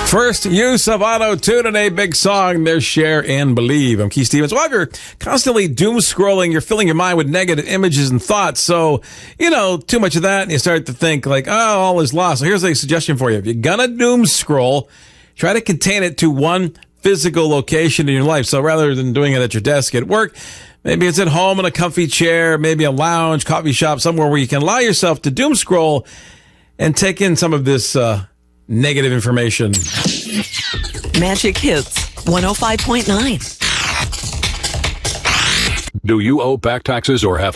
First use of auto-tune in a big song, their share and Believe. I'm Keith Stevens. Well, if you're constantly doom scrolling, you're filling your mind with negative images and thoughts. So, too much of that, and you start to think like, oh, all is lost. So here's a suggestion for you. If you're gonna doom scroll, try to contain it to one physical location in your life. So rather than doing it at your desk at work, maybe it's at home in a comfy chair, maybe a lounge, coffee shop, somewhere where you can allow yourself to doom scroll and take in some of this negative information. Magic Hits 105.9. Do you owe back taxes or have